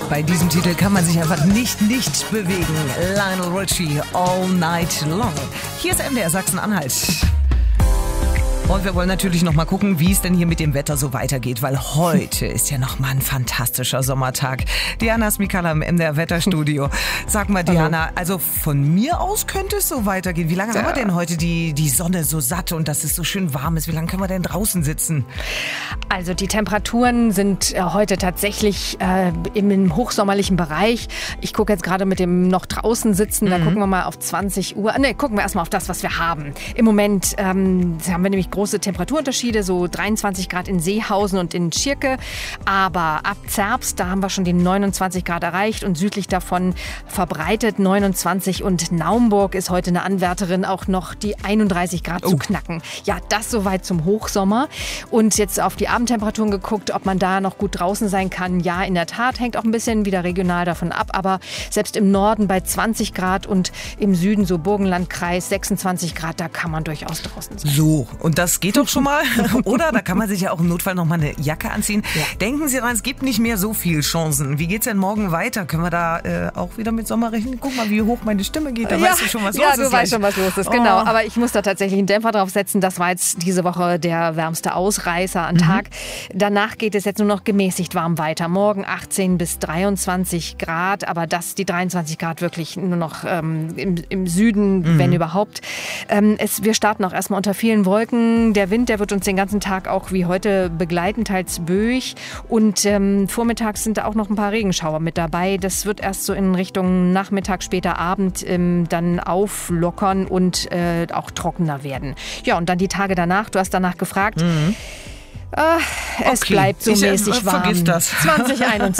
Bei diesem Titel kann man sich einfach nicht bewegen. Lionel Richie, All Night Long. Hier ist MDR Sachsen-Anhalt. Und wir wollen natürlich noch mal gucken, wie es denn hier mit dem Wetter so weitergeht, weil heute ist ja noch mal ein fantastischer Sommertag. Diana Smikala im MDR Wetterstudio. Sag mal, Diana, also von mir aus könnte es so weitergehen. Wie lange haben wir denn heute die Sonne so satt und dass es so schön warm ist? Wie lange können wir denn draußen sitzen? Also die Temperaturen sind heute tatsächlich im hochsommerlichen Bereich. Ich gucke jetzt gerade mit dem noch draußen sitzen, da gucken wir mal auf 20 Uhr. Ne, gucken wir erstmal auf das, was wir haben. Im Moment haben wir nämlich große Temperaturunterschiede, so 23 Grad in Seehausen und in Schirke. Aber ab Zerbst, da haben wir schon die 29 Grad erreicht und südlich davon verbreitet 29. Und Naumburg ist heute eine Anwärterin, auch noch die 31 Grad zu knacken. Ja, das soweit zum Hochsommer. Und jetzt auf die Abendtemperaturen geguckt, ob man da noch gut draußen sein kann. Ja, in der Tat, hängt auch ein bisschen wieder regional davon ab. Aber selbst im Norden bei 20 Grad und im Süden, so Burgenlandkreis, 26 Grad, da kann man durchaus draußen sein. So, und das geht doch schon mal, oder? Da kann man sich ja auch im Notfall noch mal eine Jacke anziehen. Ja. Denken Sie dran, es gibt nicht mehr so viele Chancen. Wie geht's denn morgen weiter? Können wir da auch wieder mit Sommer rechnen? Guck mal, wie hoch meine Stimme geht. Da weißt du schon, was los ist. Ja, du weißt schon, was los ist, genau. Aber ich muss da tatsächlich einen Dämpfer drauf setzen. Das war jetzt diese Woche der wärmste Ausreißer an Tag. Danach geht es jetzt nur noch gemäßigt warm weiter. Morgen 18 bis 23 Grad, aber die 23 Grad wirklich nur noch im Süden, wenn überhaupt. Wir starten auch erstmal unter vielen Wolken. Der Wind, der wird uns den ganzen Tag auch wie heute begleiten, teils böig. Und vormittags sind da auch noch ein paar Regenschauer mit dabei. Das wird erst so in Richtung Nachmittag, später Abend dann auflockern und auch trockener werden. Ja, und dann die Tage danach, du hast danach gefragt. Es bleibt so mäßig warm. Vergiss das. 2021.